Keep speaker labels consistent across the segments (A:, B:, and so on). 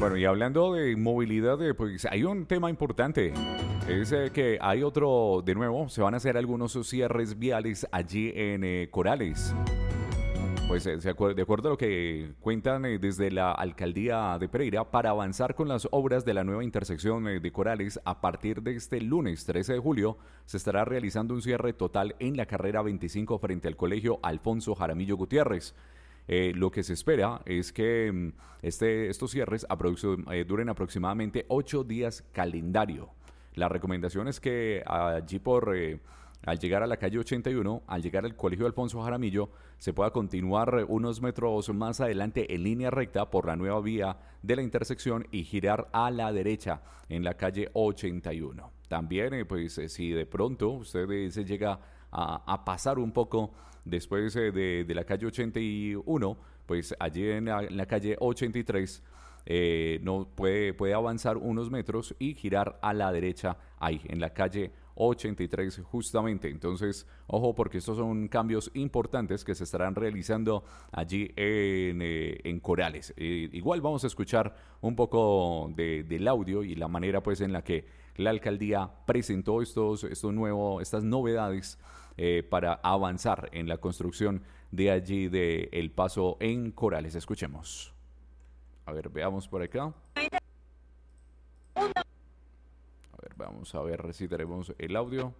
A: Bueno, y hablando de movilidad, pues hay un tema importante. Es que hay otro, de nuevo, se van a hacer algunos cierres viales allí en Corales. Pues de acuerdo a lo que cuentan desde la alcaldía de Pereira, para avanzar con las obras de la nueva intersección de Corales, a partir de este lunes 13 de julio, se estará realizando un cierre total en la carrera 25 frente al colegio Alfonso Jaramillo Gutiérrez. Lo que se espera es que estos cierres duren aproximadamente 8 días calendario. La recomendación es que allí al llegar a la calle 81, al llegar al colegio Alfonso Jaramillo, se pueda continuar unos metros más adelante en línea recta por la nueva vía de la intersección y girar a la derecha en la calle 81. También, si de pronto usted se llega a pasar un poco después de la calle 81, pues allí en la calle 83 no puede avanzar unos metros y girar a la derecha ahí en la calle 83 justamente. Entonces, ojo, porque estos son cambios importantes que se estarán realizando allí en Corales. Igual vamos a escuchar un poco del audio y la manera pues en la que la alcaldía presentó estas novedades para avanzar en la construcción de allí de El Paso en Corales. Escuchemos. A ver, veamos por acá. A ver, vamos a ver si tenemos el audio.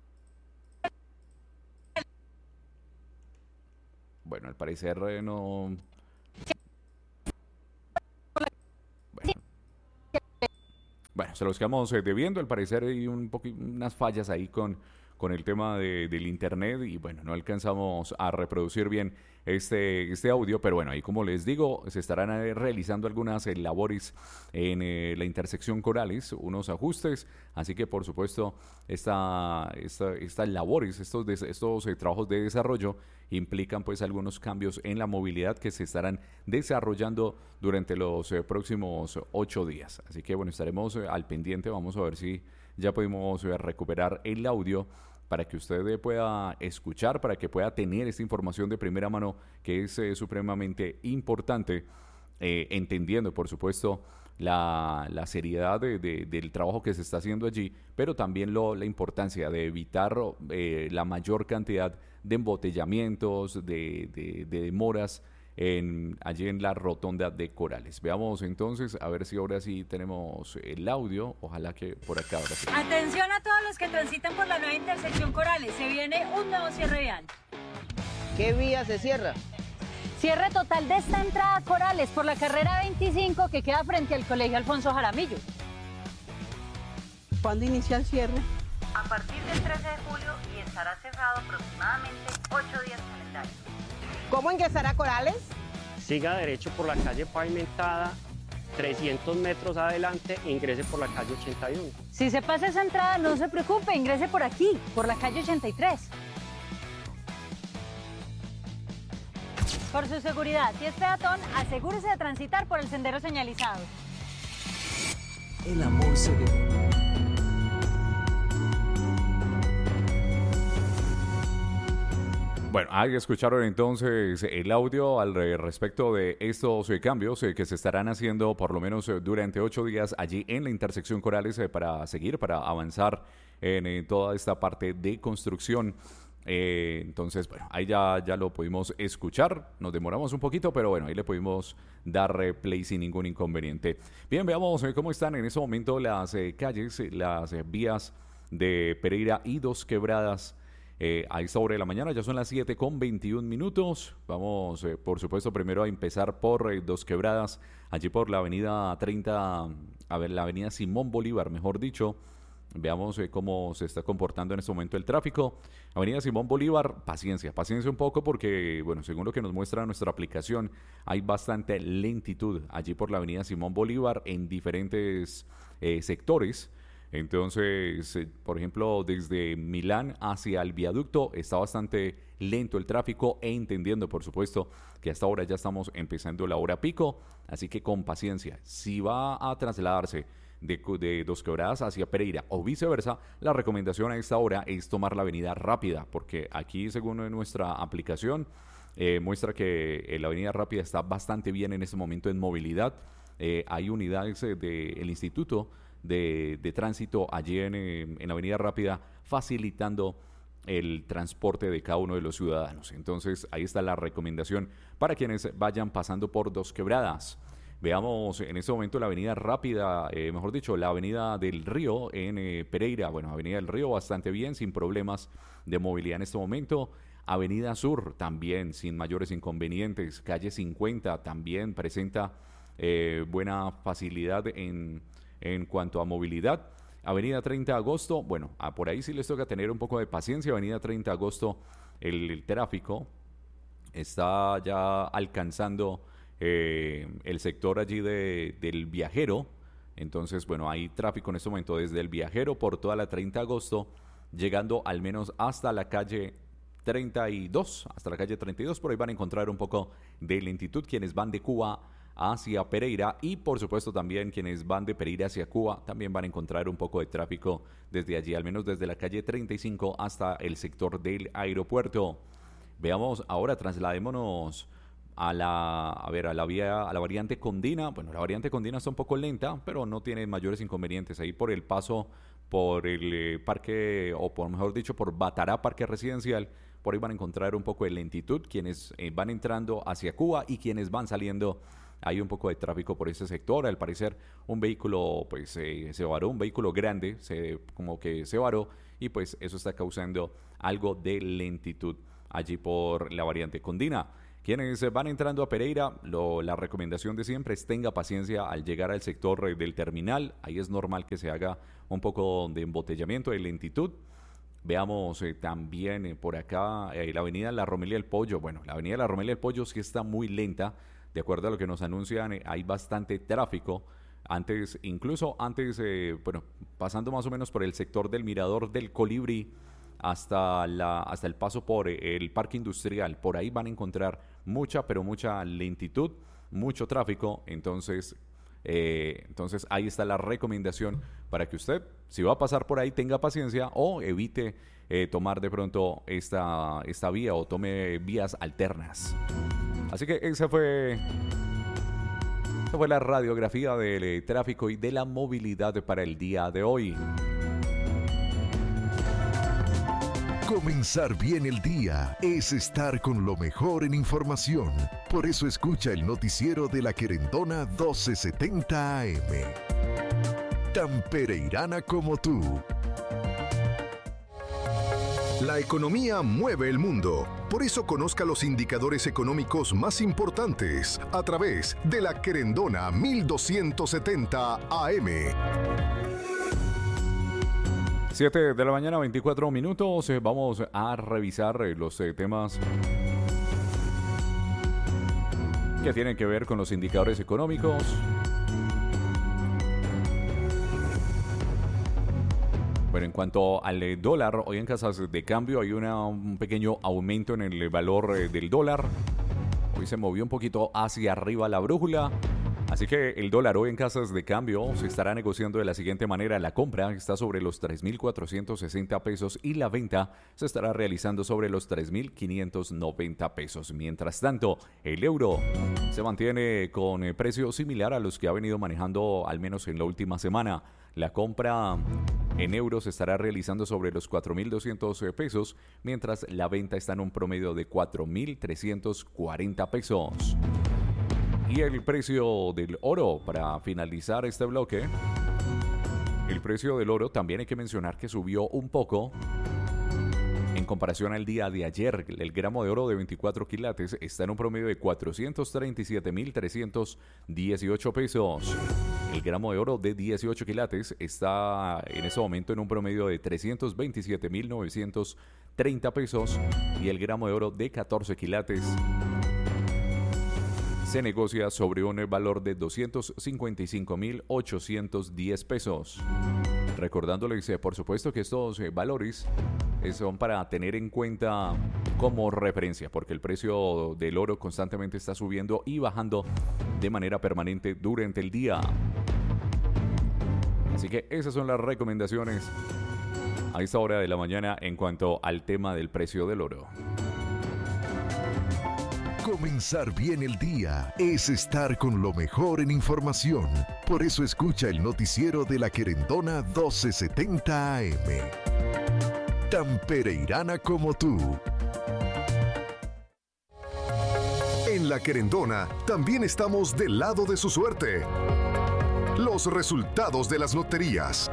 A: Bueno, al parecer no... Bueno, se los quedamos debiendo. Al parecer hay unas fallas ahí con el tema del internet y bueno, no alcanzamos a reproducir bien este audio, pero bueno, ahí como les digo, se estarán realizando algunas labores en la intersección Corales, unos ajustes, así que por supuesto estas labores, estos trabajos de desarrollo implican pues algunos cambios en la movilidad que se estarán desarrollando durante los próximos 8 días, así que bueno, estaremos al pendiente, vamos a ver si ya podemos recuperar el audio para que usted pueda escuchar, para que pueda tener esta información de primera mano que es supremamente importante, entendiendo por supuesto la seriedad del trabajo que se está haciendo allí, pero también la importancia de evitar la mayor cantidad de embotellamientos, de demoras allí en la rotonda de Corales. Veamos entonces, a ver si ahora sí tenemos el audio, ojalá que por acá ahora sí.
B: Atención a todos los que transitan por la nueva intersección Corales, se viene un nuevo cierre vial.
C: ¿Qué vía se cierra?
B: Cierre total de esta entrada a Corales por la carrera 25 que queda frente al colegio Alfonso Jaramillo.
C: ¿Cuándo inicia el cierre?
B: A partir del 13 de julio y estará cerrado aproximadamente 8 días calendarios.
C: ¿Cómo ingresar a Corales?
D: Siga derecho por la calle pavimentada, 300 metros adelante e ingrese por la calle 81.
B: Si se pasa esa entrada, no se preocupe, ingrese por aquí, por la calle 83. Por su seguridad, si es peatón, asegúrese de transitar por el sendero señalizado.
E: El amor se ve.
A: Bueno, ahí escucharon entonces el audio al respecto de estos cambios que se estarán haciendo por lo menos durante 8 días allí en la intersección Corales para avanzar en toda esta parte de construcción. Entonces, bueno, ahí ya lo pudimos escuchar, nos demoramos un poquito, pero bueno, ahí le pudimos dar play sin ningún inconveniente. Bien, veamos cómo están en este momento las calles, las vías de Pereira y Dos Quebradas. A esta hora de la mañana, ya son las 7:21. Vamos, por supuesto, primero a empezar por Dos Quebradas, allí por la avenida 30, la avenida Simón Bolívar, mejor dicho. Veamos cómo se está comportando en este momento el tráfico. Avenida Simón Bolívar, paciencia un poco porque, bueno, según lo que nos muestra nuestra aplicación, hay bastante lentitud allí por la avenida Simón Bolívar en diferentes sectores. Entonces, por ejemplo, desde Milán hacia el viaducto está bastante lento el tráfico entendiendo, por supuesto, que hasta ahora ya estamos empezando la hora pico, así que con paciencia. Si va a trasladarse de Dos Quebradas hacia Pereira o viceversa, la recomendación a esta hora es tomar la avenida rápida, porque aquí, según nuestra aplicación, muestra que la avenida rápida está bastante bien en este momento en movilidad. hay unidades del Instituto de Tránsito allí en la Avenida Rápida facilitando el transporte de cada uno de los ciudadanos. Entonces ahí está la recomendación para quienes vayan pasando por Dos Quebradas. Veamos en este momento la Avenida Rápida, mejor dicho, la Avenida del Río en Pereira. Bueno, Avenida del Río bastante bien, sin problemas de movilidad en este momento. Avenida Sur también sin mayores inconvenientes. Calle 50 también presenta buena facilidad en cuanto a movilidad. Avenida 30 de Agosto, bueno, por ahí sí les toca tener un poco de paciencia. Avenida 30 de Agosto, el tráfico está ya alcanzando el sector allí del Viajero. Entonces, bueno, hay tráfico en este momento desde el Viajero por toda la 30 de Agosto, llegando al menos hasta la calle 32, por ahí van a encontrar un poco de lentitud quienes van de Cuba hacia Pereira, y por supuesto también quienes van de Pereira hacia Cuba también van a encontrar un poco de tráfico desde allí, al menos desde la calle 35 hasta el sector del aeropuerto. Veamos ahora, trasladémonos a la variante Condina. Bueno, la variante Condina está un poco lenta, pero no tiene mayores inconvenientes. Ahí por el paso por el parque, o por mejor dicho, por Batará, parque residencial, por ahí van a encontrar un poco de lentitud quienes van entrando hacia Cuba y quienes van saliendo. Hay un poco de tráfico por ese sector. Al parecer un vehículo pues se varó, un vehículo grande como que se varó, y pues eso está causando algo de lentitud allí por la variante Condina. Quienes van entrando a Pereira, la recomendación de siempre es tenga paciencia al llegar al sector del terminal. Ahí es normal que se haga un poco de embotellamiento, de lentitud. Veamos también por acá la avenida La Romelia del Pollo. Bueno, la avenida La Romelia del Pollo sí está muy lenta. De acuerdo a lo que nos anuncian, hay bastante tráfico. Incluso antes, pasando más o menos por el sector del Mirador del Colibrí hasta el paso por el Parque Industrial. Por ahí van a encontrar mucha lentitud, mucho tráfico. Entonces ahí está la recomendación para que usted, si va a pasar por ahí, tenga paciencia o evite tomar de pronto esta vía, o tome vías alternas. Así que esa fue la radiografía del tráfico y de la movilidad para el día de hoy.
F: Comenzar bien el día es estar con lo mejor en información. Por eso escucha el noticiero de La Querendona 1270 AM. Tan pereirana como tú. La economía mueve el mundo. Por eso conozca los indicadores económicos más importantes a través de La Querendona 1270 AM.
A: 7 de la mañana, 24 minutos. Vamos a revisar los temas que tienen que ver con los indicadores económicos. Bueno, en cuanto al dólar, hoy en casas de cambio hay un pequeño aumento en el valor del dólar. Hoy se movió un poquito hacia arriba la brújula. Así que el dólar hoy en casas de cambio se estará negociando de la siguiente manera. La compra está sobre los 3.460 pesos y la venta se estará realizando sobre los 3.590 pesos. Mientras tanto, el euro se mantiene con precio similar a los que ha venido manejando al menos en la última semana. La compra en euros se estará realizando sobre los 4.200 pesos, mientras la venta está en un promedio de 4.340 pesos. Y el precio del oro, para finalizar este bloque, el precio del oro también hay que mencionar que subió un poco en comparación al día de ayer. El gramo de oro de 24 quilates está en un promedio de 437.318 pesos. El gramo de oro de 18 quilates está en ese momento en un promedio de 327.930 pesos. Y el gramo de oro de 14 quilates se negocia sobre un valor de 255.810 pesos. Recordándoles, por supuesto, que estos valores son para tener en cuenta como referencia, porque el precio del oro constantemente está subiendo y bajando de manera permanente durante el día. Así que esas son las recomendaciones a esta hora de la mañana en cuanto al tema del precio del oro.
F: Comenzar bien el día es estar con lo mejor en información. Por eso escucha el noticiero de La Querendona 1270 AM. Tan pereirana como tú.
G: En La Querendona también estamos del lado de su suerte. Los resultados de las loterías.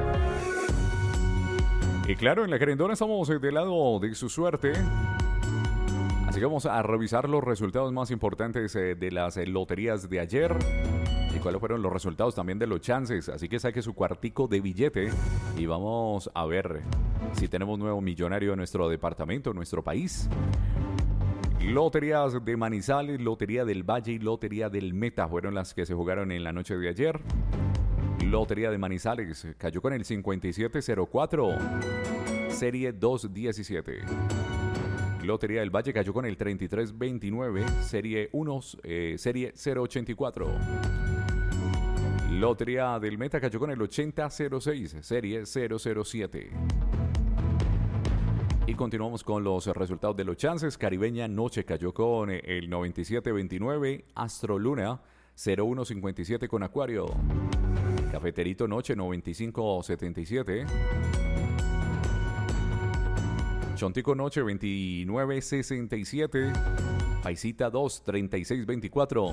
A: Y claro, en La Querendona estamos del lado de su suerte. Así que vamos a revisar los resultados más importantes de las loterías de ayer. Y cuáles fueron los resultados también de los chances. Así que saque su cuartico de billete y vamos a ver si tenemos nuevo millonario en nuestro departamento, en nuestro país. Loterías de Manizales, Lotería del Valle y Lotería del Meta fueron las que se jugaron en la noche de ayer. Lotería de Manizales cayó con el 5704, serie 217. Lotería del Valle cayó con el 3329, serie 084. Lotería del Meta cayó con el 8006, serie 007. Y continuamos con los resultados de los chances. Caribeña Noche cayó con el 9729, Astro Luna 0157 con Acuario. Cafeterito Noche 9577. Chontico Noche 2967. Paisita 2 3624.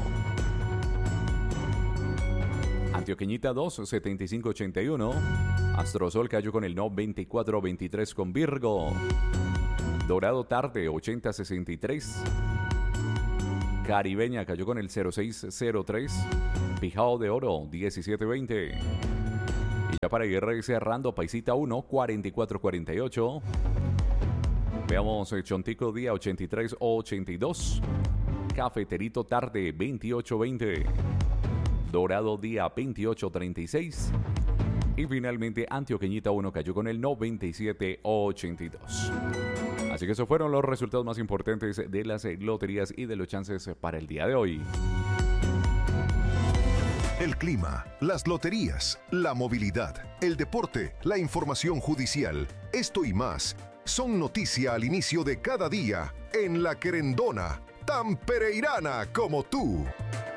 A: Antioqueñita 2 7581. Astrosol cayó con el 2423 con Virgo. Dorado Tarde 8063. Caribeña cayó con el 0603. Pijao de Oro 1720. Y ya para ir cerrando, Paisita 1 4448. Veamos Chontico Día 8382. Cafeterito Tarde 2820. Dorado Día 2836. Y finalmente Antioqueñita 1 cayó con el 9782. Así que esos fueron los resultados más importantes de las loterías y de los chances para el día de hoy.
G: El clima, las loterías, la movilidad, el deporte, la información judicial, esto y más son noticia al inicio de cada día en La Querendona, tan pereirana como tú.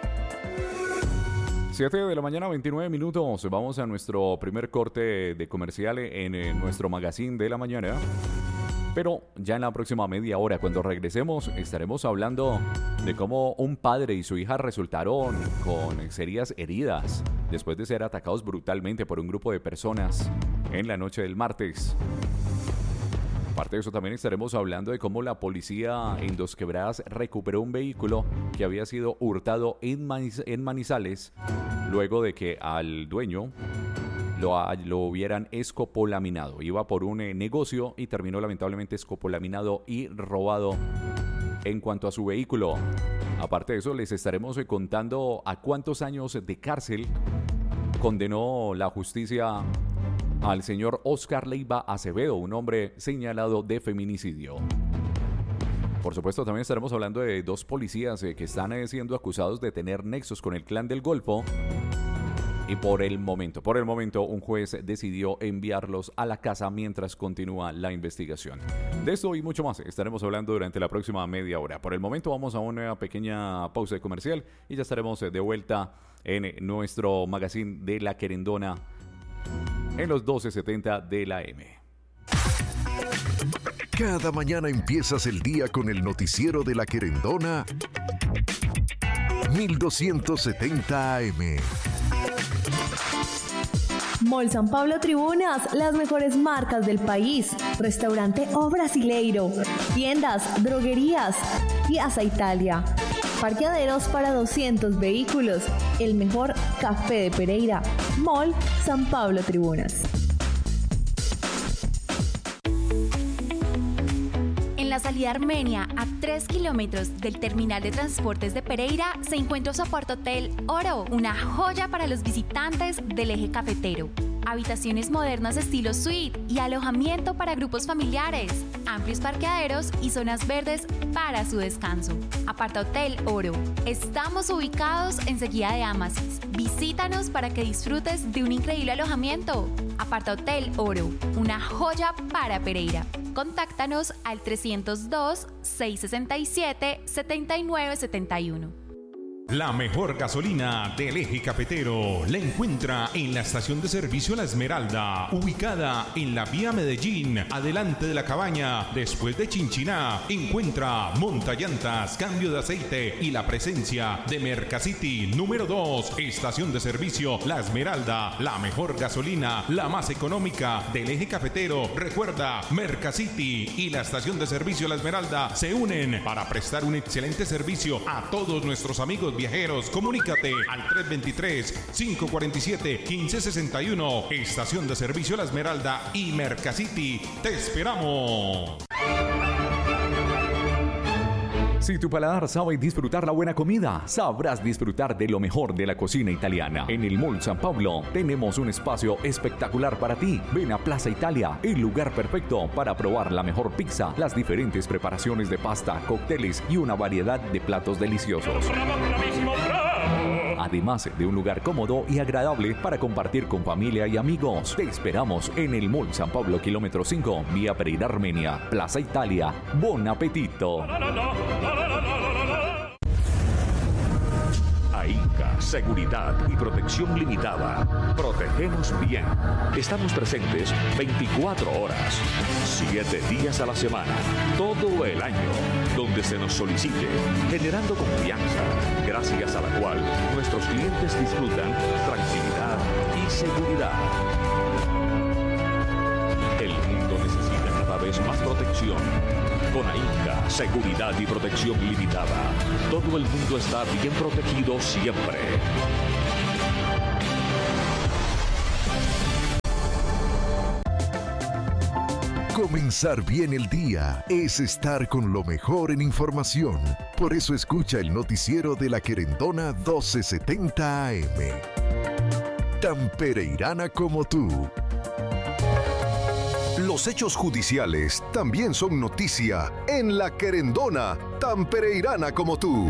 A: 7 de la mañana, 29 minutos. Vamos a nuestro primer corte de comercial en nuestro magazine de la mañana. Pero ya en la próxima media hora, cuando regresemos, estaremos hablando de cómo un padre y su hija resultaron con serias heridas después de ser atacados brutalmente por un grupo de personas en la noche del martes. Aparte de eso, también estaremos hablando de cómo la policía en Dos Quebradas recuperó un vehículo que había sido hurtado en Manizales luego de que al dueño lo hubieran escopolaminado. Iba por un negocio y terminó lamentablemente escopolaminado y robado en cuanto a su vehículo. Aparte de eso, les estaremos contando a cuántos años de cárcel condenó la justicia al señor Oscar Leiva Acevedo, un hombre señalado de feminicidio. Por supuesto, también estaremos hablando de dos policías que están siendo acusados de tener nexos con el Clan del Golfo. Y por el momento, un juez decidió enviarlos a la casa mientras continúa la investigación. De esto y mucho más estaremos hablando durante la próxima media hora. Por el momento vamos a una pequeña pausa comercial y ya estaremos de vuelta en nuestro magazine de La Querendona en los 1270 de la M.
F: Cada mañana empiezas el día con el noticiero de La Querendona 1270 AM.
H: Mall San Pablo Tribunas, las mejores marcas del país. Restaurante O Brasileiro, tiendas, droguerías, Piazza Italia. Parqueaderos para 200 vehículos. El mejor café de Pereira. Mall San Pablo Tribunas.
I: En la salida Armenia, a 3 kilómetros del terminal de transportes de Pereira, se encuentra su apartahotel Oro, una joya para los visitantes del eje cafetero. Habitaciones modernas estilo suite y alojamiento para grupos familiares, amplios parqueaderos y zonas verdes para su descanso. Apartahotel Oro. Estamos ubicados enseguida de Amasis. Visítanos para que disfrutes de un increíble alojamiento. Apartahotel Oro, una joya para Pereira. contáctanos al 302-667-7971.
J: La mejor gasolina del eje cafetero la encuentra en la estación de servicio La Esmeralda, ubicada en la vía Medellín, adelante de la cabaña, después de Chinchiná. Encuentra montallantas, cambio de aceite y la presencia de Mercacity número 2, estación de servicio La Esmeralda, la mejor gasolina, la más económica del eje cafetero. Recuerda, Mercacity y la estación de servicio La Esmeralda se unen para prestar un excelente servicio a todos nuestros amigos viajeros. Comunícate al 323-547-1561. Estación de servicio La Esmeralda y Mercacity. ¡Te esperamos!
A: Si tu paladar sabe disfrutar la buena comida, sabrás disfrutar de lo mejor de la cocina italiana. En el Mall San Pablo tenemos un espacio espectacular para ti. Ven a Plaza Italia, el lugar perfecto para probar la mejor pizza, las diferentes preparaciones de pasta, cócteles y una variedad de platos deliciosos. Además de un lugar cómodo y agradable para compartir con familia y amigos. Te esperamos en el Mall San Pablo, kilómetro 5, vía Pereira, Armenia, Plaza Italia. ¡Bon appetito!
K: AINCA, Seguridad y Protección Limitada. Protegemos bien. Estamos presentes 24 horas, 7 días a la semana, todo el año, donde se nos solicite, generando confianza, gracias a la cual nuestros clientes disfrutan tranquilidad y seguridad. El mundo necesita cada vez más protección. Con AINCA, Seguridad y Protección Limitada, todo el mundo está bien protegido siempre.
F: Comenzar bien el día es estar con lo mejor en información. Por eso escucha el noticiero de La Querendona 1270 AM. Tan pereirana como tú.
G: Los hechos judiciales también son noticia en La Querendona, tan pereirana como tú.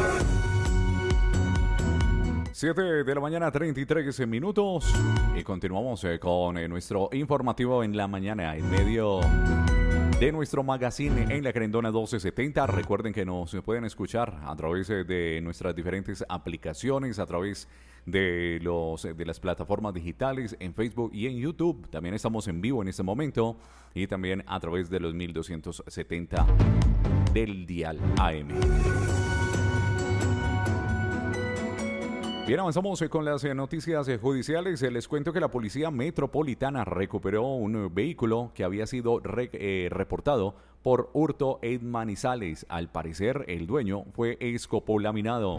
A: 7 de la mañana, 33 minutos. Y continuamos con nuestro informativo en la mañana, en medio de nuestro magazine en La Querendona 1270. Recuerden que nos pueden escuchar a través de nuestras diferentes aplicaciones, a través de las plataformas digitales en Facebook y en YouTube. También estamos en vivo en este momento y también a través de los 1270 del dial AM. Bien, avanzamos con las noticias judiciales. Les cuento que la Policía Metropolitana recuperó un vehículo que había sido reportado por hurto en Manizales. Al parecer, el dueño fue escopolaminado.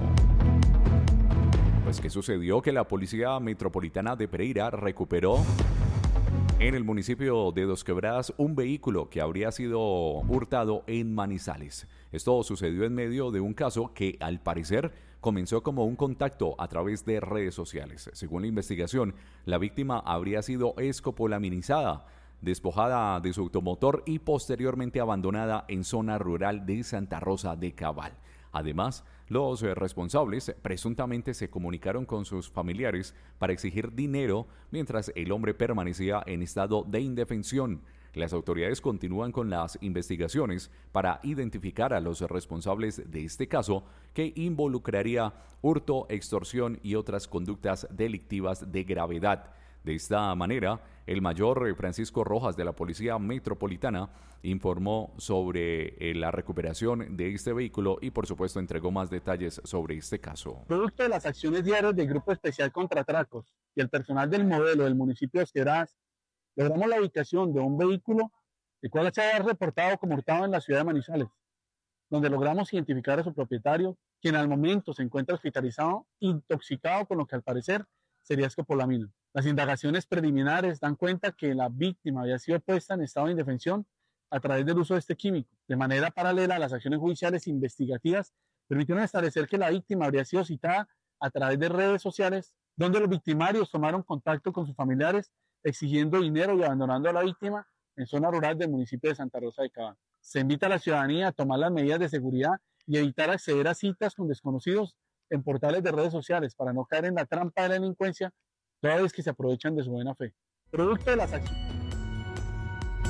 A: Pues, ¿qué sucedió? Que la Policía Metropolitana de Pereira recuperó en el municipio de Dos Quebradas un vehículo que habría sido hurtado en Manizales. Esto sucedió en medio de un caso que, al parecer, comenzó como un contacto a través de redes sociales. Según la investigación, la víctima habría sido escopolaminizada, despojada de su automotor y posteriormente abandonada en zona rural de Santa Rosa de Cabal. Además, los responsables presuntamente se comunicaron con sus familiares para exigir dinero mientras el hombre permanecía en estado de indefensión. Las autoridades continúan con las investigaciones para identificar a los responsables de este caso, que involucraría hurto, extorsión y otras conductas delictivas de gravedad. De esta manera, el mayor Francisco Rojas de la Policía Metropolitana informó sobre la recuperación de este vehículo y, por supuesto, entregó más detalles sobre este caso.
L: Producto de las acciones diarias del Grupo Especial contra Atracos y el personal del modelo del municipio de Dos Quebradas, logramos la ubicación de un vehículo el cual se había reportado como hurtado en la ciudad de Manizales, donde logramos identificar a su propietario, quien al momento se encuentra hospitalizado, intoxicado con lo que al parecer sería escopolamina. Las indagaciones preliminares dan cuenta que la víctima había sido puesta en estado de indefensión a través del uso de este químico. De manera paralela, las acciones judiciales investigativas permitieron establecer que la víctima habría sido citada a través de redes sociales, donde los victimarios tomaron contacto con sus familiares exigiendo dinero y abandonando a la víctima en zona rural del municipio de Santa Rosa de Cabal. Se invita a la ciudadanía a tomar las medidas de seguridad y evitar acceder a citas con desconocidos en portales de redes sociales para no caer en la trampa de la delincuencia, toda vez que se aprovechan de su buena fe. Producto de las acciones.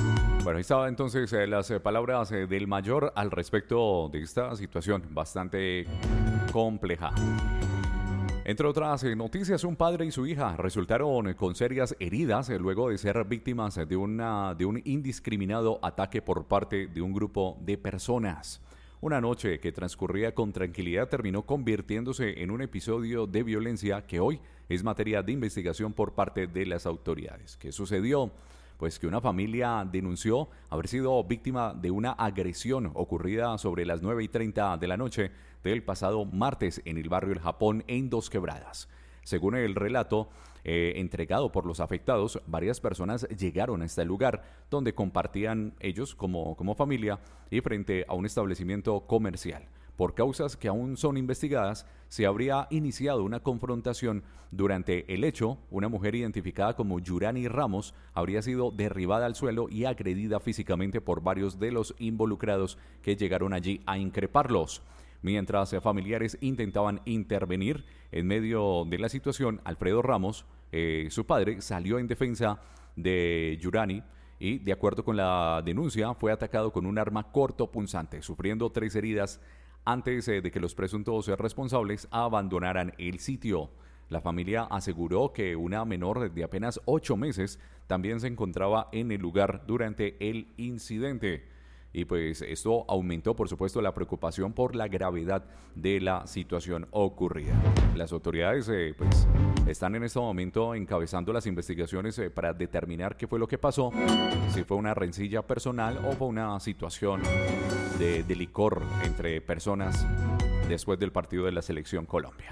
A: Bueno, ahí estaban entonces las palabras del mayor al respecto de esta situación bastante compleja. Entre otras noticias, un padre y su hija resultaron con serias heridas luego de ser víctimas de un indiscriminado ataque por parte de un grupo de personas. Una noche que transcurría con tranquilidad terminó convirtiéndose en un episodio de violencia que hoy es materia de investigación por parte de las autoridades. ¿Qué sucedió? Pues que una familia denunció haber sido víctima de una agresión ocurrida sobre las 9:30 de la noche del pasado martes en el barrio El Japón, en Dos Quebradas. Según el relato entregado por los afectados, varias personas llegaron a este lugar donde compartían ellos como familia y frente a un establecimiento comercial. Por causas que aún son investigadas, se habría iniciado una confrontación. Durante el hecho, una mujer identificada como Yurani Ramos habría sido derribada al suelo y agredida físicamente por varios de los involucrados que llegaron allí a increparlos. Mientras familiares intentaban intervenir en medio de la situación, Alfredo Ramos, su padre, salió en defensa de Yurani y, de acuerdo con la denuncia, fue atacado con un arma cortopunzante, sufriendo 3 heridas antes de que los presuntos responsables abandonaran el sitio. La familia aseguró que una menor de apenas 8 meses también se encontraba en el lugar durante el incidente. Y pues esto aumentó, por supuesto, la preocupación por la gravedad de la situación ocurrida. Las autoridades pues están en este momento encabezando las investigaciones para determinar qué fue lo que pasó, si fue una rencilla personal o fue una situación de licor entre personas después del partido de la Selección Colombia.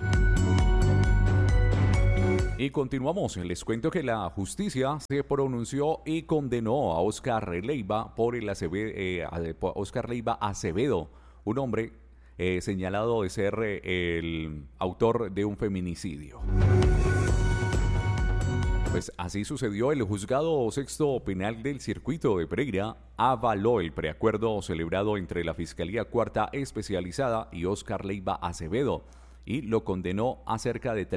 A: Y continuamos. Les cuento que la justicia se pronunció y condenó a Oscar Leiva Oscar Leiva Acevedo, un hombre señalado de ser el autor de un feminicidio. Pues así sucedió. El juzgado sexto penal del circuito de Pereira avaló el preacuerdo celebrado entre la Fiscalía Cuarta Especializada y Oscar Leiva Acevedo y lo condenó a cerca de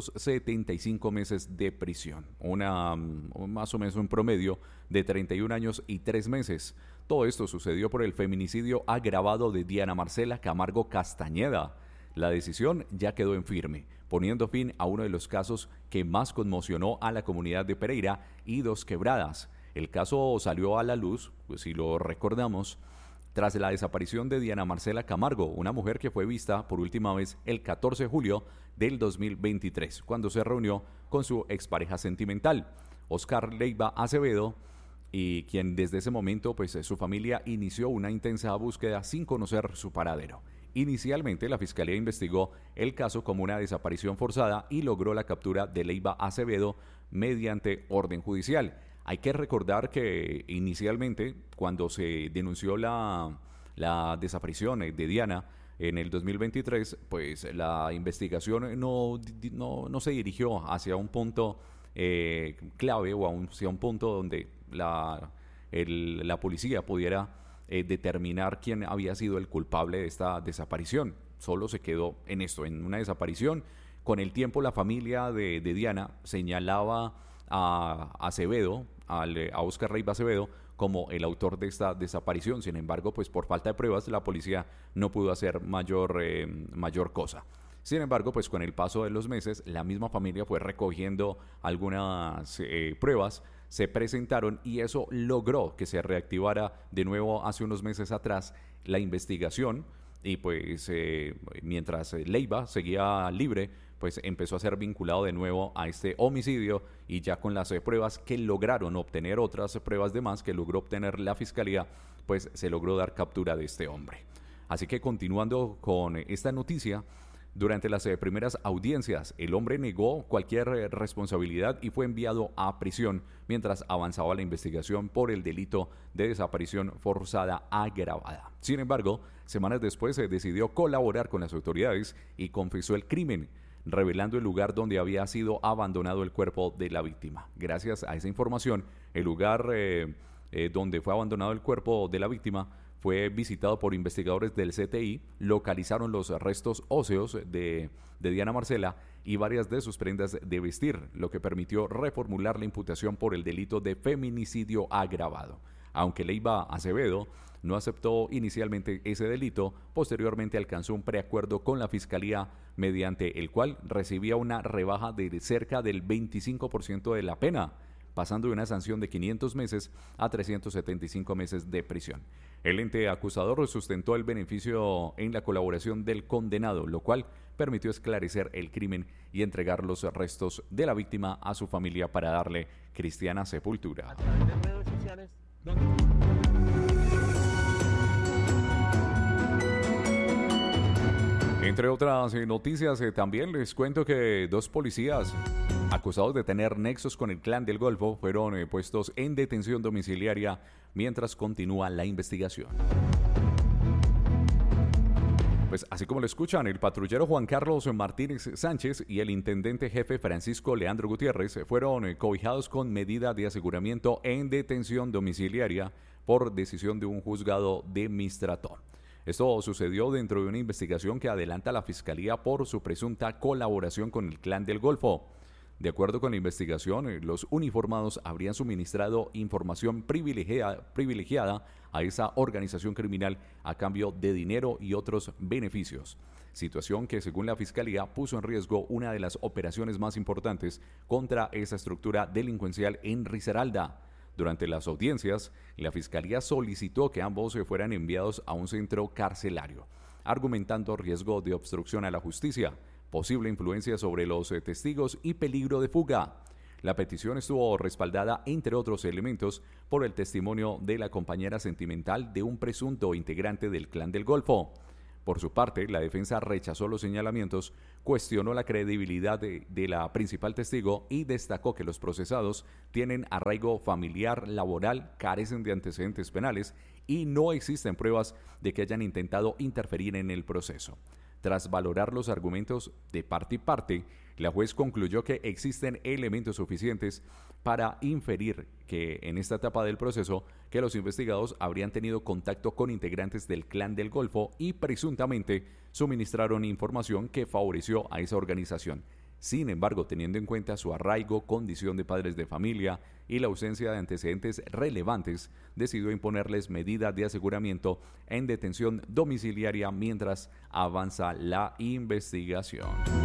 A: 375 meses de prisión, más o menos un promedio de 31 años y 3 meses. Todo esto sucedió por el feminicidio agravado de Diana Marcela Camargo Castañeda. La decisión ya quedó en firme, poniendo fin a uno de los casos que más conmocionó a la comunidad de Pereira y Dos Quebradas. El caso salió a la luz, pues si lo recordamos, tras la desaparición de Diana Marcela Camargo, una mujer que fue vista por última vez el 14 de julio del 2023, cuando se reunió con su expareja sentimental, Oscar Leiva Acevedo, y quien desde ese momento, pues su familia inició una intensa búsqueda sin conocer su paradero. Inicialmente, la Fiscalía investigó el caso como una desaparición forzada y logró la captura de Leiva Acevedo mediante orden judicial. Hay que recordar que inicialmente, cuando se denunció la desaparición de Diana en el 2023, pues la investigación no se dirigió hacia un punto clave o hacia un punto donde la policía pudiera determinar quién había sido el culpable de esta desaparición. Solo se quedó en esto, en una desaparición. Con el tiempo, la familia de Diana señalaba a Acevedo, a Oscar Leiva Acevedo, como el autor de esta desaparición. Sin embargo, pues por falta de pruebas, la policía no pudo hacer mayor cosa. Sin embargo, pues con el paso de los meses, la misma familia fue recogiendo algunas pruebas, se presentaron y eso logró que se reactivara de nuevo hace unos meses atrás la investigación. Y pues mientras Leiva seguía libre, pues empezó a ser vinculado de nuevo a este homicidio, y ya con las pruebas que lograron obtener, otras pruebas de más que logró obtener la Fiscalía, pues se logró dar captura de este hombre. Así que continuando con esta noticia, durante las primeras audiencias, el hombre negó cualquier responsabilidad y fue enviado a prisión mientras avanzaba la investigación por el delito de desaparición forzada agravada. Sin embargo, semanas después se decidió colaborar con las autoridades y confesó el crimen, revelando el lugar donde había sido abandonado el cuerpo de la víctima. Gracias a esa información, el lugar donde fue abandonado el cuerpo de la víctima fue visitado por investigadores del CTI, localizaron los restos óseos de Diana Marcela y varias de sus prendas de vestir, lo que permitió reformular la imputación por el delito de feminicidio agravado. Aunque Leiva Acevedo no aceptó inicialmente ese delito, posteriormente alcanzó un preacuerdo con la Fiscalía mediante el cual recibía una rebaja de cerca del 25% de la pena, pasando de una sanción de 500 meses a 375 meses de prisión. El ente acusador sustentó el beneficio en la colaboración del condenado, lo cual permitió esclarecer el crimen y entregar los restos de la víctima a su familia para darle cristiana sepultura.
L: A través de redes sociales,
A: Entre otras noticias, también les cuento que 2 policías acusados de tener nexos con el Clan del Golfo fueron puestos en detención domiciliaria mientras continúa la investigación. Pues así como lo escuchan, el patrullero Juan Carlos Martínez Sánchez y el intendente jefe Francisco Leandro Gutiérrez fueron cobijados con medida de aseguramiento en detención domiciliaria por decisión de un juzgado de Mistratón. Esto sucedió dentro de una investigación que adelanta la Fiscalía por su presunta colaboración con el Clan del Golfo. De acuerdo con la investigación, los uniformados habrían suministrado información privilegiada a esa organización criminal a cambio de dinero y otros beneficios. Situación que, según la Fiscalía, puso en riesgo una de las operaciones más importantes contra esa estructura delincuencial en Risaralda. Durante las audiencias, la Fiscalía solicitó que ambos fueran enviados a un centro carcelario, argumentando riesgo de obstrucción a la justicia, posible influencia sobre los testigos y peligro de fuga. La petición estuvo respaldada, entre otros elementos, por el testimonio de la compañera sentimental de un presunto integrante del Clan del Golfo. Por su parte, la defensa rechazó los señalamientos, cuestionó la credibilidad de la principal testigo y destacó que los procesados tienen arraigo familiar, laboral, carecen de antecedentes penales y no existen pruebas de que hayan intentado interferir en el proceso. Tras valorar los argumentos de parte y parte, la juez concluyó que existen elementos suficientes para inferir que en esta etapa del proceso que los investigados habrían tenido contacto con integrantes del Clan del Golfo y presuntamente suministraron información que favoreció a esa organización. Sin embargo, teniendo en cuenta su arraigo, condición de padres de familia y la ausencia de antecedentes relevantes, decidió imponerles medida de aseguramiento en detención domiciliaria mientras avanza la investigación.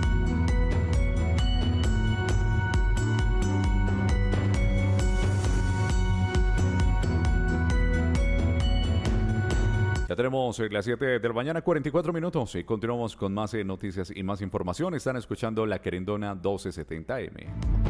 A: Ya tenemos las 7 de la mañana, 44 minutos y continuamos con más noticias y más información. Están escuchando La Querendona 1270M.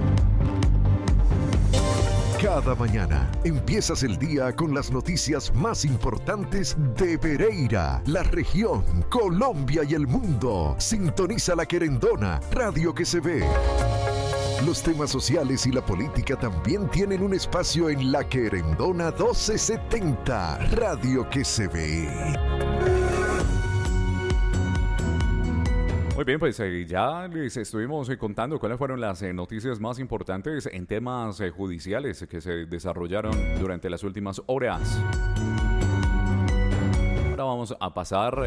F: Cada mañana empiezas el día con las noticias más importantes de Pereira, la región, Colombia y el mundo. Sintoniza La Querendona, radio que se ve. Los temas sociales y la política también tienen un espacio en La Querendona 1270, radio que se ve.
A: Muy bien, pues ya les estuvimos contando cuáles fueron las noticias más importantes en temas judiciales que se desarrollaron durante las últimas horas. Ahora vamos a pasar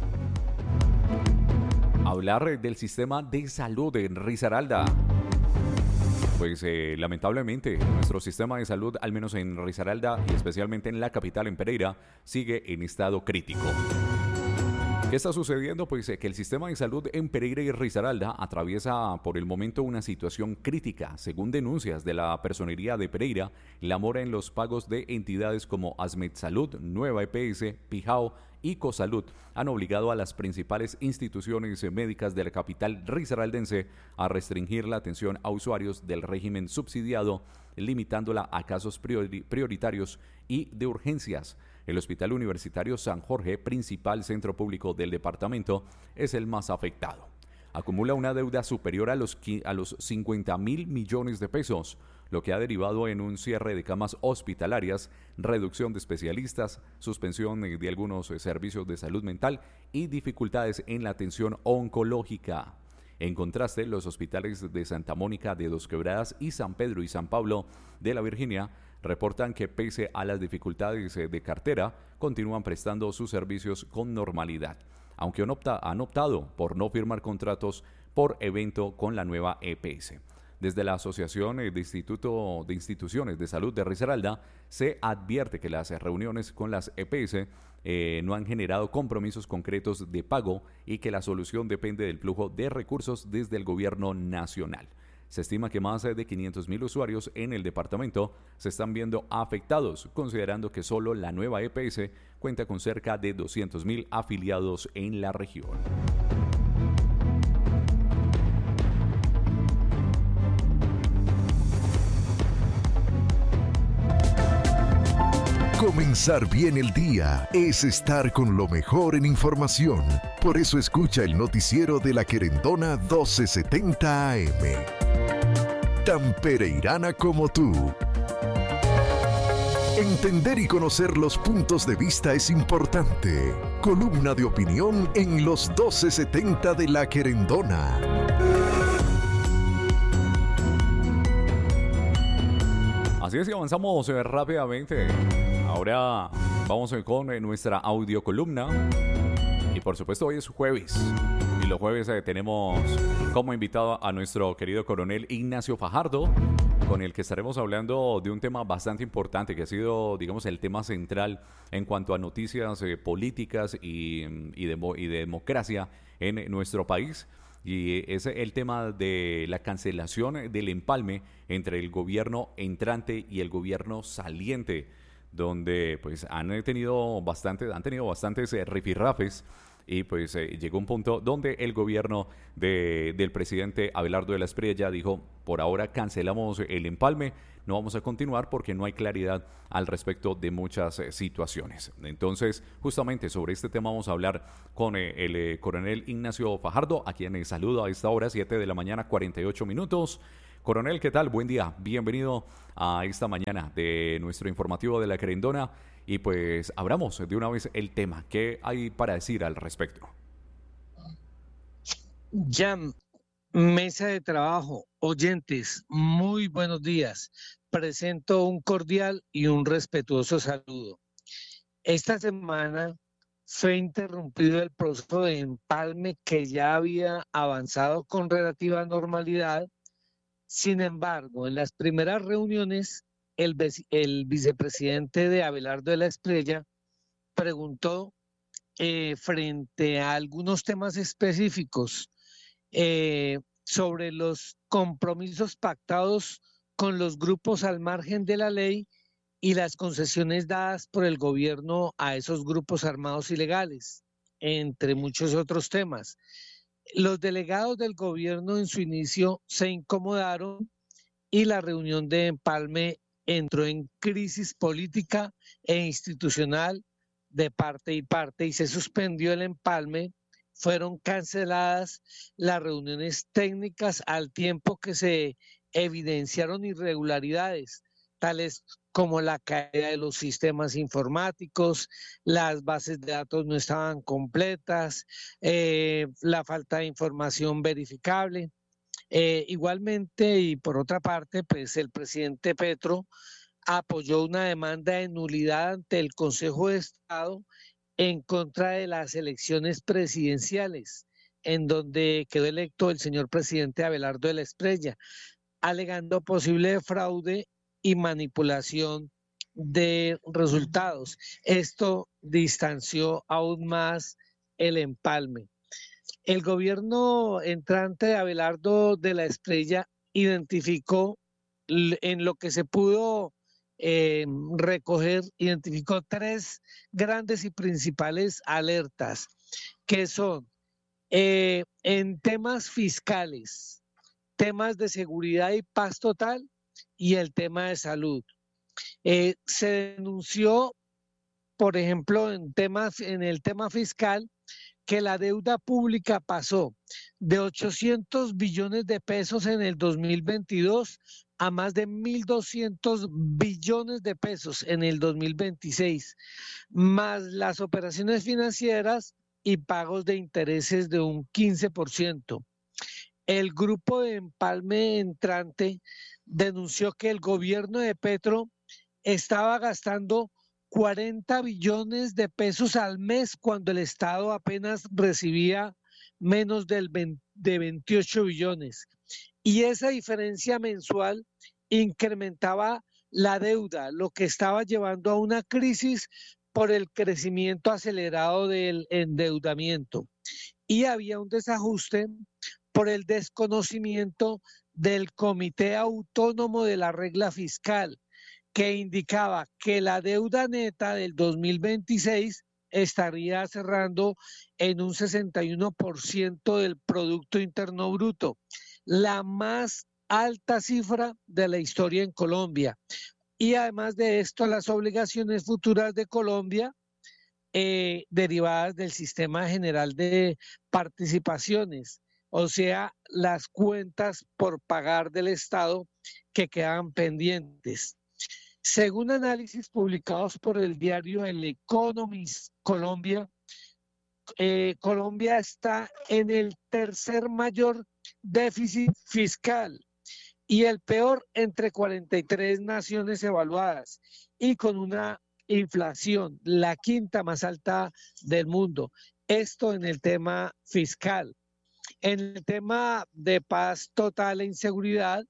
A: a hablar del sistema de salud en Risaralda. Pues lamentablemente nuestro sistema de salud, al menos en Risaralda y especialmente en la capital, en Pereira, sigue en estado crítico. ¿Qué está sucediendo? Pues que el sistema de salud en Pereira y Risaralda atraviesa por el momento una situación crítica. Según denuncias de la Personería de Pereira, la mora en los pagos de entidades como Asmed Salud, Nueva EPS, Pijao y Cosalud han obligado a las principales instituciones médicas de la capital risaraldense a restringir la atención a usuarios del régimen subsidiado, limitándola a casos prioritarios y de urgencias. El Hospital Universitario San Jorge, principal centro público del departamento, es el más afectado. Acumula una deuda superior a los 50.000 millones de pesos, lo que ha derivado en un cierre de camas hospitalarias, reducción de especialistas, suspensión de algunos servicios de salud mental y dificultades en la atención oncológica. En contraste, los hospitales de Santa Mónica de Dos Quebradas y San Pedro y San Pablo de la Virginia reportan que pese a las dificultades de cartera, continúan prestando sus servicios con normalidad, aunque han optado por no firmar contratos por evento con la nueva EPS. Desde la Asociación de Instituciones de Salud de Risaralda se advierte que las reuniones con las EPS no han generado compromisos concretos de pago y que la solución depende del flujo de recursos desde el gobierno nacional. Se estima que más de 500.000 usuarios en el departamento se están viendo afectados, considerando que solo la nueva EPS cuenta con cerca de 200.000 afiliados en la región.
F: Comenzar bien el día es estar con lo mejor en información. Por eso escucha el noticiero de La Querendona 1270 AM. Tan pereirana como tú. Entender y conocer los puntos de vista es importante. Columna de opinión en los 1270 de La Querendona.
A: Así es que avanzamos rápidamente. Ahora vamos con nuestra audio columna. Y por supuesto hoy es jueves. Y los jueves tenemos como invitado a nuestro querido coronel Ignacio Fajardo, con el que estaremos hablando de un tema bastante importante que ha sido, digamos, el tema central en cuanto a noticias políticas y de democracia en nuestro país. Y es el tema de la cancelación del empalme entre el gobierno entrante y el gobierno saliente, donde pues han tenido bastantes rifirrafes. Y pues llegó un punto donde el gobierno del presidente Abelardo de la Espriella dijo: por ahora cancelamos el empalme, no vamos a continuar porque no hay claridad al respecto de muchas situaciones. Entonces, justamente sobre este tema vamos a hablar con el coronel Ignacio Fajardo, a quien saludo a esta hora, 7 de la mañana, 48 minutos. Coronel, ¿qué tal? Buen día, bienvenido a esta mañana de nuestro informativo de La Querendona. Y pues abramos de una vez el tema. ¿Qué hay para decir al respecto?
M: Jan, mesa de trabajo, oyentes, muy buenos días. Presento un cordial y un respetuoso saludo. Esta semana fue interrumpido el proceso de empalme que ya había avanzado con relativa normalidad. Sin embargo, en las primeras reuniones, el vicepresidente de Abelardo de la Espriella preguntó frente a algunos temas específicos sobre los compromisos pactados con los grupos al margen de la ley y las concesiones dadas por el gobierno a esos grupos armados ilegales, entre muchos otros temas. Los delegados del gobierno en su inicio se incomodaron y la reunión de empalme entró en crisis política e institucional de parte y parte y se suspendió el empalme. Fueron canceladas las reuniones técnicas al tiempo que se evidenciaron irregularidades, tales como la caída de los sistemas informáticos, las bases de datos no estaban completas, la falta de información verificable. Igualmente, y por otra parte, pues el presidente Petro apoyó una demanda de nulidad ante el Consejo de Estado en contra de las elecciones presidenciales, en donde quedó electo el señor presidente Abelardo de la Espriella, alegando posible fraude y manipulación de resultados. Esto distanció aún más el empalme. El gobierno entrante de Abelardo de la Espriella identificó, en lo que se pudo recoger, identificó tres grandes y principales alertas, que son en temas fiscales, temas de seguridad y paz total y el tema de salud. Se denunció, por ejemplo, en el tema fiscal, que la deuda pública pasó de 800 billones de pesos en el 2022 a más de 1.200 billones de pesos en el 2026, más las operaciones financieras y pagos de intereses de un 15%. El grupo de empalme entrante denunció que el gobierno de Petro estaba gastando 40 billones de pesos al mes cuando el Estado apenas recibía menos de 28 billones. y esa diferencia mensual incrementaba la deuda, lo que estaba llevando a una crisis por el crecimiento acelerado del endeudamiento. Y había un desajuste por el desconocimiento del Comité Autónomo de la Regla Fiscal, que indicaba que la deuda neta del 2026 estaría cerrando en un 61% del Producto Interno Bruto, la más alta cifra de la historia en Colombia. Y además de esto, las obligaciones futuras de Colombia, derivadas del Sistema General de Participaciones, o sea, las cuentas por pagar del Estado que quedan pendientes. Según análisis publicados por el diario El Economist Colombia, Colombia está en el tercer mayor déficit fiscal y el peor entre 43 naciones evaluadas, y con una inflación, la quinta más alta del mundo. Esto en el tema fiscal. En el tema de paz total e inseguridad,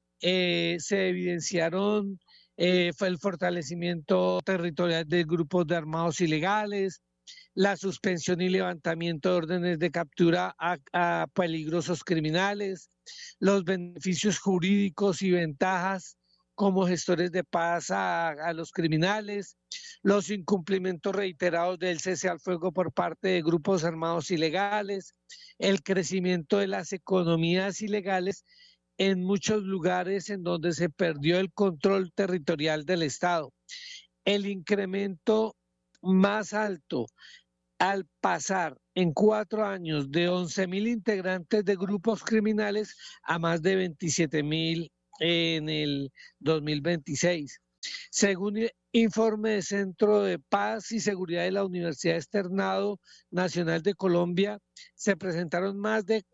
M: se evidenciaron fue el fortalecimiento territorial de grupos de armados ilegales, la suspensión y levantamiento de órdenes de captura a peligrosos criminales, los beneficios jurídicos y ventajas como gestores de paz a los criminales, los incumplimientos reiterados del cese al fuego por parte de grupos armados ilegales, el crecimiento de las economías ilegales en muchos lugares en donde se perdió el control territorial del Estado, el incremento más alto al pasar en 4 años de 11.000 integrantes de grupos criminales a más de 27.000 en el 2026. Según el informe del Centro de Paz y Seguridad de la Universidad Externado Nacional de Colombia, se presentaron más de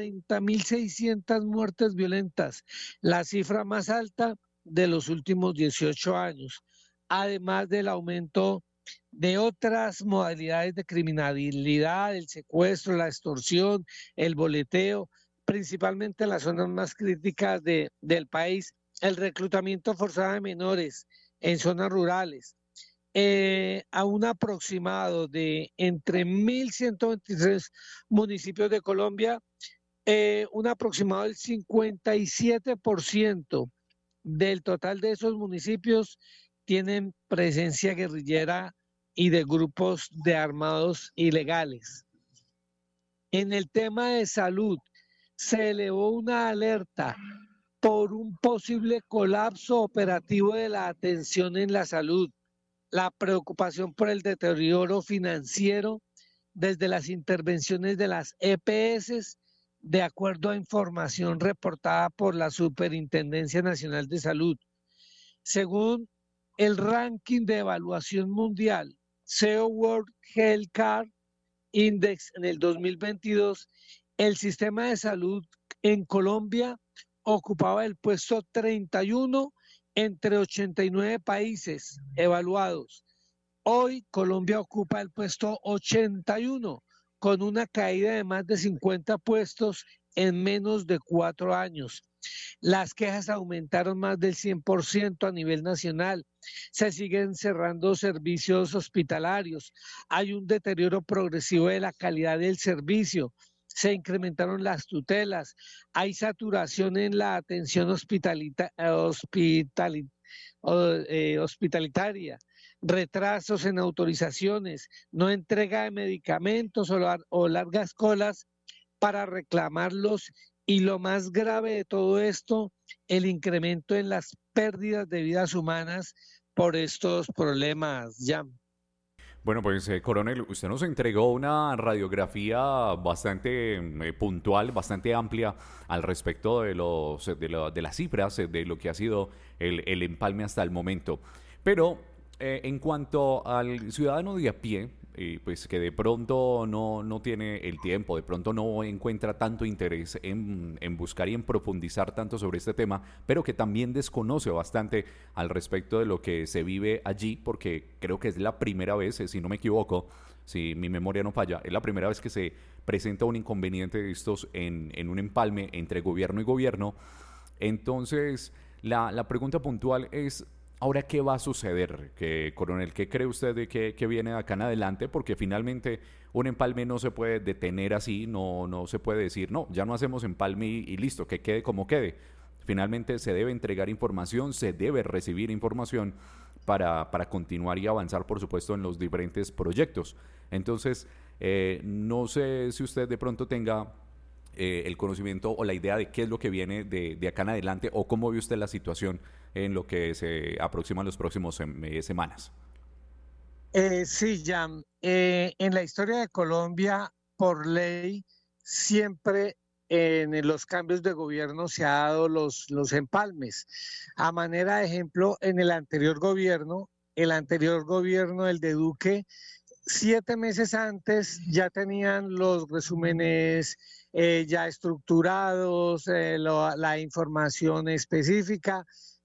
M: 40.600 muertes violentas, la cifra más alta de los últimos 18 años, además del aumento de otras modalidades de criminalidad, el secuestro, la extorsión, el boleteo, principalmente en las zonas más críticas del país, el reclutamiento forzado de menores en zonas rurales, a un aproximado de entre 1.123 municipios de Colombia, un aproximado del 57% del total de esos municipios tienen presencia guerrillera y de grupos de armados ilegales. En el tema de salud, se elevó una alerta por un posible colapso operativo de la atención en la salud, la preocupación por el deterioro financiero desde las intervenciones de las EPS, de acuerdo a información reportada por la Superintendencia Nacional de Salud. Según el ranking de evaluación mundial, CEO World Healthcare Index en el 2022, el sistema de salud en Colombia ocupaba el puesto 31 entre 89 países evaluados. Hoy Colombia ocupa el puesto 81, con una caída de más de 50 puestos en menos de 4 años. Las quejas aumentaron más del 100% a nivel nacional. Se siguen cerrando servicios hospitalarios. Hay un deterioro progresivo de la calidad del servicio. Se incrementaron las tutelas. Hay saturación en la atención hospitalitaria. Retrasos en autorizaciones, no entrega de medicamentos o largas colas para reclamarlos. Y lo más grave de todo esto, el incremento en las pérdidas de vidas humanas por estos problemas, Jan.
A: Bueno, pues, coronel, usted nos entregó una radiografía bastante puntual, bastante amplia al respecto de las cifras de lo que ha sido el empalme hasta el momento. Pero en cuanto al ciudadano de a pie, y pues que de pronto no tiene el tiempo, de pronto no encuentra tanto interés en buscar y en profundizar tanto sobre este tema, pero que también desconoce bastante al respecto de lo que se vive allí, porque creo que es la primera vez, si no me equivoco, si mi memoria no falla, es la primera vez que se presenta un inconveniente de estos en un empalme entre gobierno y gobierno. Entonces, la pregunta puntual es, ¿ahora qué va a suceder, coronel? ¿Qué cree usted de que viene de acá en adelante? Porque finalmente un empalme no se puede detener así, no se puede decir, no, ya no hacemos empalme y listo, que quede como quede. Finalmente se debe entregar información, se debe recibir información para continuar y avanzar, por supuesto, en los diferentes proyectos. Entonces, no sé si usted de pronto tenga el conocimiento o la idea de qué es lo que viene de acá en adelante, o cómo ve usted la situación en lo que se aproximan los próximos semanas.
M: Sí, Jan. En la historia de Colombia, por ley, siempre en los cambios de gobierno se ha dado los empalmes. A manera de ejemplo, en el anterior gobierno, el de Duque, 7 meses antes ya tenían los resúmenes ya estructurados, la información específica.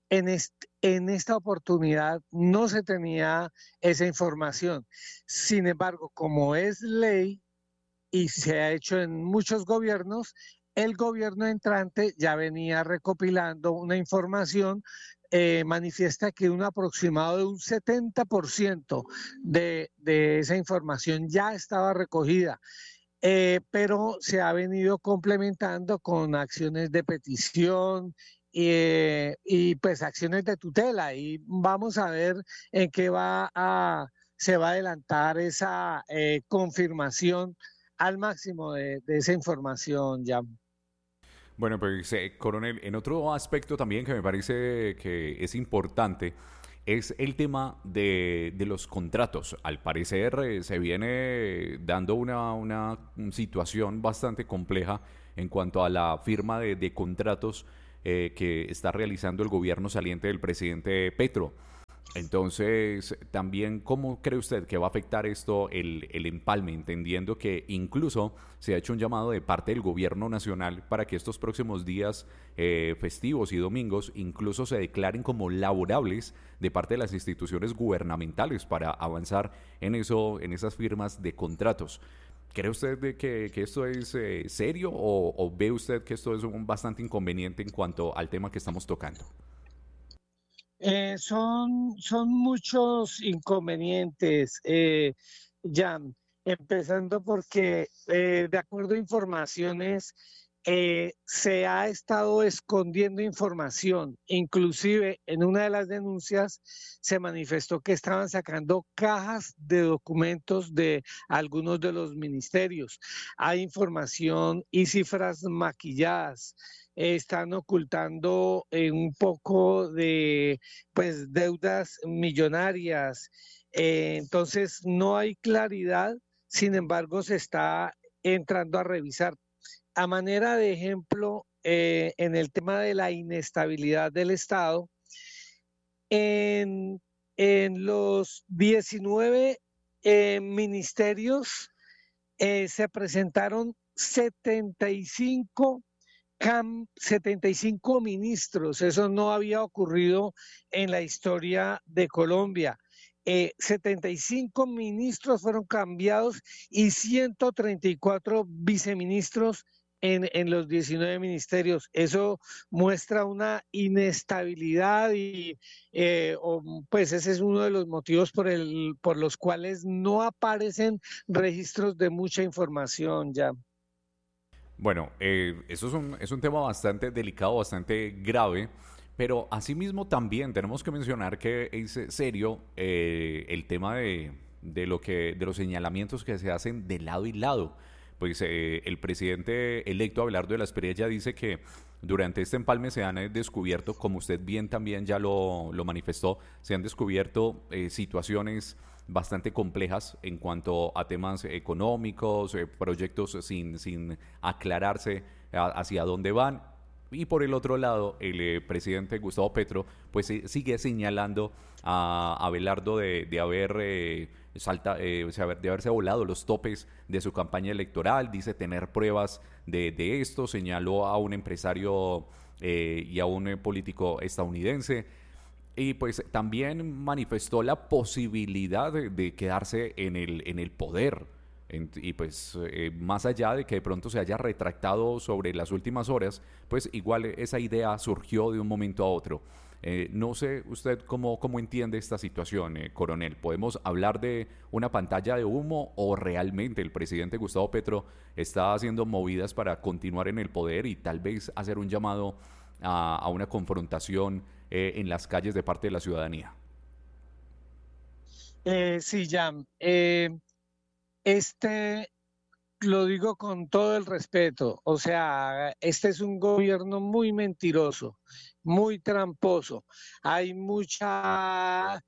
M: En esta oportunidad no se tenía esa información. Sin embargo, como es ley y se ha hecho en muchos gobiernos, el gobierno entrante ya venía recopilando una información. Manifiesta que un aproximado de un 70% de esa información ya estaba recogida, pero se ha venido complementando con acciones de petición y pues acciones de tutela, y vamos a ver en qué se va a adelantar esa confirmación al máximo de esa información ya.
A: Bueno, pues, coronel, en otro aspecto también que me parece que es importante es el tema de los contratos. Al parecer se viene dando una situación bastante compleja en cuanto a la firma de contratos que está realizando el gobierno saliente del presidente Petro. Entonces, también, ¿cómo cree usted que va a afectar esto el empalme? Entendiendo que incluso se ha hecho un llamado de parte del gobierno nacional para que estos próximos días festivos y domingos incluso se declaren como laborables de parte de las instituciones gubernamentales para avanzar en esas firmas de contratos. ¿Cree usted de que esto es serio o ve usted que esto es un bastante inconveniente en cuanto al tema que estamos tocando?
M: Son muchos inconvenientes, ya, empezando porque, de acuerdo a informaciones, se ha estado escondiendo información. Inclusive, en una de las denuncias se manifestó que estaban sacando cajas de documentos de algunos de los ministerios. Hay información y cifras maquilladas. Están ocultando un poco de deudas millonarias. Entonces no hay claridad, sin embargo se está entrando a revisar. A manera de ejemplo, en el tema de la inestabilidad del Estado, en los 19 ministerios se presentaron 75 ministros. Eso no había ocurrido en la historia de Colombia. 75 ministros fueron cambiados y 134 viceministros en los 19 ministerios. Eso muestra una inestabilidad y pues ese es uno de los motivos por los cuales no aparecen registros de mucha información ya.
A: Bueno, eso es un tema bastante delicado, bastante grave, pero asimismo también tenemos que mencionar que es serio el tema de los señalamientos que se hacen de lado y lado. Pues el presidente electo Abelardo de la Espriella dice que durante este empalme se han descubierto, como usted bien también ya lo manifestó, se han descubierto situaciones bastante complejas en cuanto a temas económicos, proyectos sin aclararse hacia dónde van. Y por el otro lado, el presidente Gustavo Petro pues sigue señalando a Abelardo de haber de haberse volado los topes de su campaña electoral. Dice tener pruebas de esto. Señaló a un empresario y a un político estadounidense. Y pues también manifestó la posibilidad de quedarse en el poder. Y pues más allá de que de pronto se haya retractado sobre las últimas horas, pues igual esa idea surgió de un momento a otro. No sé usted cómo entiende esta situación, coronel. ¿Podemos hablar de una pantalla de humo o realmente el presidente Gustavo Petro está haciendo movidas para continuar en el poder y tal vez hacer un llamado a una confrontación en las calles de parte de la ciudadanía?
M: Sí, Jan. Lo digo con todo el respeto, o sea, este es un gobierno muy mentiroso, muy tramposo. Hay mucha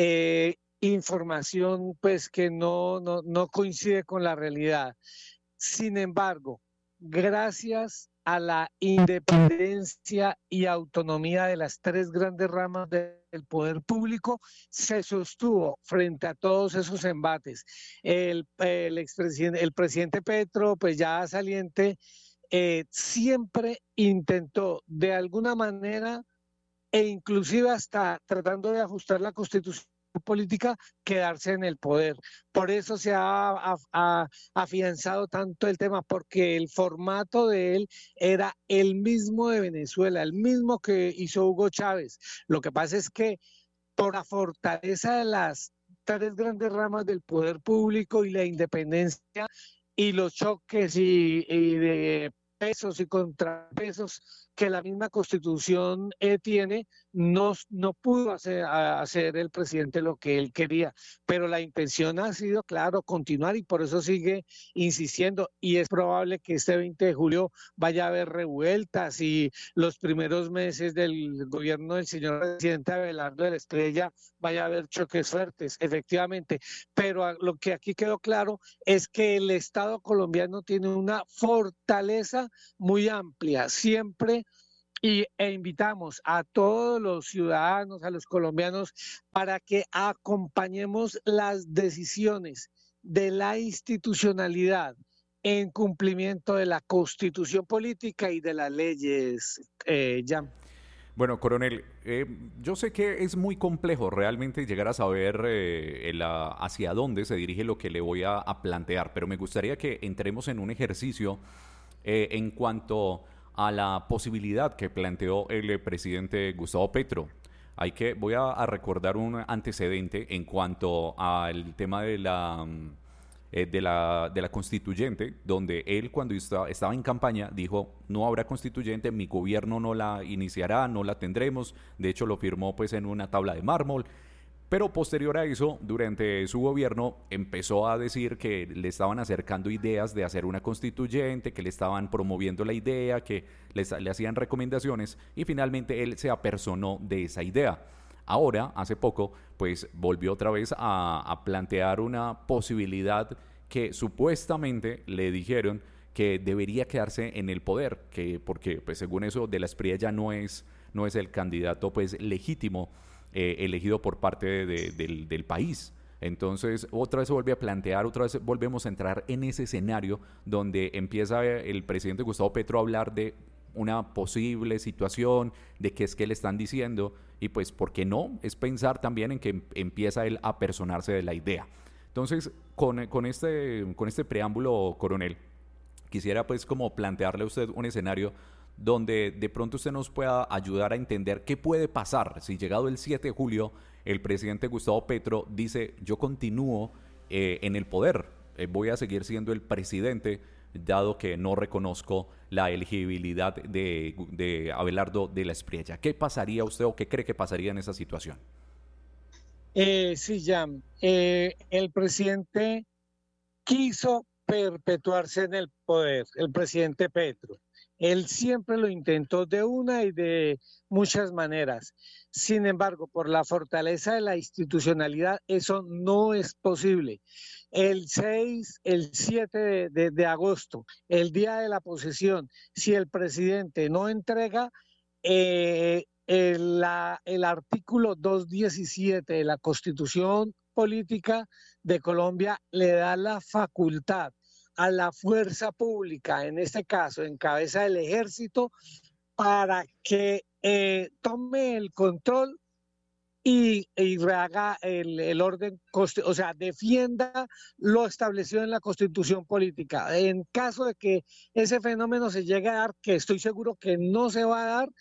M: información pues que no coincide con la realidad. Sin embargo, gracias a la independencia y autonomía de las tres grandes ramas del poder público, se sostuvo frente a todos esos embates. El presidente Petro, pues ya saliente, siempre intentó de alguna manera, e inclusive hasta tratando de ajustar la Constitución política, quedarse en el poder. Por eso se ha afianzado tanto el tema, porque el formato de él era el mismo de Venezuela, el mismo que hizo Hugo Chávez. Lo que pasa es que por la fortaleza de las tres grandes ramas del poder público y la independencia y los choques y de pesos y contrapesos que la misma Constitución tiene, no pudo hacer el presidente lo que él quería, pero la intención ha sido, claro, continuar, y por eso sigue insistiendo, y es probable que este 20 de julio vaya a haber revueltas y los primeros meses del gobierno del señor presidente Abelardo de la Estrella vaya a haber choques fuertes, efectivamente, pero lo que aquí quedó claro es que el Estado colombiano tiene una fortaleza muy amplia, siempre. E invitamos a todos los ciudadanos, a los colombianos, para que acompañemos las decisiones de la institucionalidad en cumplimiento de la Constitución política y de las leyes, Jan.
A: Bueno, coronel, yo sé que es muy complejo realmente llegar a saber hacia dónde se dirige lo que le voy a plantear, pero me gustaría que entremos en un ejercicio en cuanto a la posibilidad que planteó el presidente Gustavo Petro. Voy a recordar un antecedente en cuanto al tema de la constituyente, donde él cuando estaba en campaña dijo: no habrá constituyente, mi gobierno no la iniciará, no la tendremos. De hecho lo firmó pues en una tabla de mármol. Pero posterior a eso, durante su gobierno, empezó a decir que le estaban acercando ideas de hacer una constituyente, que le estaban promoviendo la idea, que le hacían recomendaciones, y finalmente él se apersonó de esa idea. Ahora, hace poco, pues volvió otra vez a plantear una posibilidad que supuestamente le dijeron que debería quedarse en el poder, porque pues según eso de la Espriella ya no es el candidato pues legítimo, elegido por parte del país. Entonces otra vez se vuelve a plantear, otra vez volvemos a entrar en ese escenario donde empieza el presidente Gustavo Petro a hablar de una posible situación, de qué es que le están diciendo, y pues ¿por qué no? Es pensar también en que empieza él a personarse de la idea. Entonces con este preámbulo, coronel, quisiera pues como plantearle a usted un escenario donde de pronto usted nos pueda ayudar a entender qué puede pasar si llegado el 7 de julio el presidente Gustavo Petro dice: yo continúo en el poder, voy a seguir siendo el presidente, dado que no reconozco la elegibilidad de Abelardo de la Espriella. ¿Qué pasaría usted o qué cree que pasaría en esa situación?
M: Sí, Jan, el presidente quiso perpetuarse en el poder, el presidente Petro. Él siempre lo intentó de una y de muchas maneras. Sin embargo, por la fortaleza de la institucionalidad, eso no es posible. El 6, el 7 de agosto, el día de la posesión, si el presidente no entrega el artículo 217 de la Constitución Política de Colombia, le da la facultad a la fuerza pública, en este caso en cabeza del ejército, para que tome el control y rehaga el orden, o sea, defienda lo establecido en la Constitución Política. En caso de que ese fenómeno se llegue a dar, que estoy seguro que no se va a dar,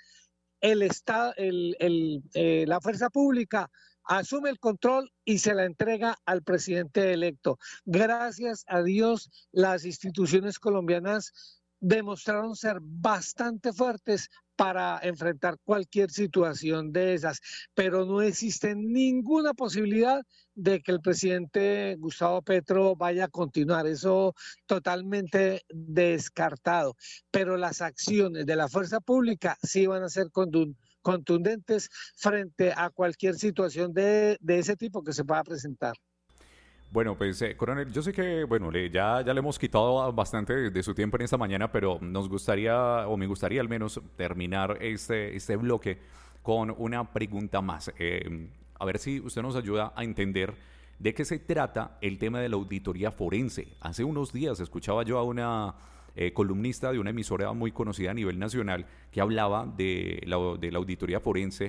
M: la fuerza pública asume el control y se la entrega al presidente electo. Gracias a Dios, las instituciones colombianas demostraron ser bastante fuertes para enfrentar cualquier situación de esas, pero no existe ninguna posibilidad de que el presidente Gustavo Petro vaya a continuar, eso totalmente descartado, pero las acciones de la fuerza pública sí van a ser contundentes frente a cualquier situación de ese tipo que se pueda presentar.
A: Bueno, pues, coronel, yo sé que, bueno, ya le hemos quitado bastante de su tiempo en esta mañana, pero me gustaría al menos terminar este bloque con una pregunta más. A ver si usted nos ayuda a entender de qué se trata el tema de la auditoría forense. Hace unos días escuchaba yo a una columnista de una emisora muy conocida a nivel nacional que hablaba de la auditoría forense